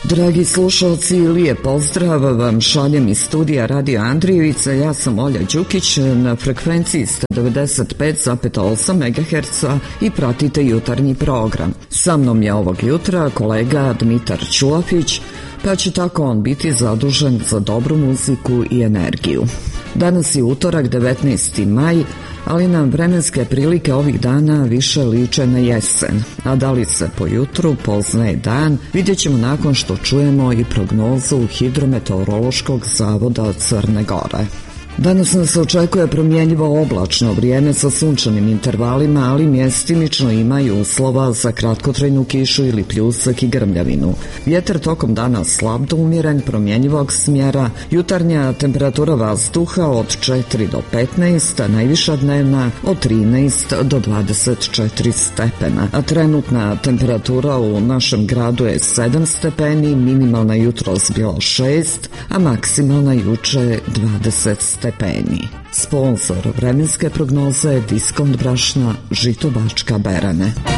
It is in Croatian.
Dragi slušalci, lijep pozdrav vam šaljem iz studija Radio Andrijevica. Ja sam Olja Đukić, na frekvenciji ste 95,8 MHz i pratite jutarnji program. Sa mnom je ovog jutra kolega Dmitar Ćulafić, pa će tako on biti zadužen za dobru muziku i energiju. Danas je utorak, 19. maj, ali nam vremenske prilike ovih dana više liče na jesen. A da li se po jutru poznaje dan, vidjet ćemo nakon što čujemo i prognozu Hidrometeorološkog zavoda Crne Gore. Danas nas očekuje promjenjivo oblačno vrijeme sa sunčanim intervalima, ali mjestimično ima i uslova za kratkotrajnu kišu ili pljusak i grmljavinu. Vjetar tokom dana slab do umjeren, promjenjivog smjera, jutarnja temperatura vazduha od 4 do 15, a najviša dnevna od 13 do 24 stepena. A trenutna temperatura u našem gradu je 7 stepeni, minimalna jutros bila 6, a maksimalna juče 20 stepeni. Sponzor vremenske prognoze Diskont brašna Žito Bačka Berane.